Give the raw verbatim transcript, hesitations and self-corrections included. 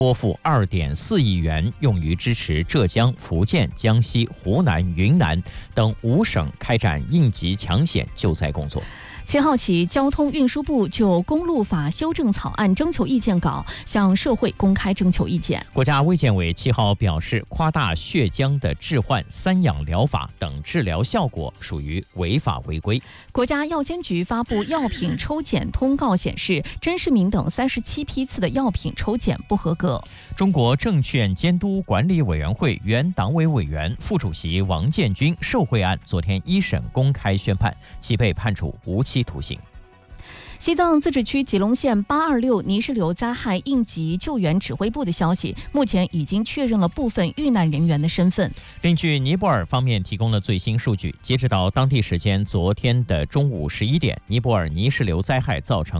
拨付二点四亿元，用于支持浙江、福建、江西、湖南、云南等五省开展应急抢险救灾工作。 七号起，交通运输部就公路法修正草案征求意见稿向社会公开征求意见。 国家卫健委七号表示，夸大血浆的置换、三氧疗法等治疗效果属于违法违规。 国家药监局发布药品抽检通告显示，甄世明等三十七批次的药品抽检不合格。 中国证券监督管理委员会原党委委员、副主席王建军受贿案昨天一审公开宣判，其被判处无期徒刑。 西藏自治区吉隆县八二六泥石流灾害应急救援指挥部的消息，目前已经确认了部分遇难人员的身份。 另据尼泊尔方面提供了最新数据，截止到当地时间昨天的中午十一点，尼泊尔泥石流灾害造成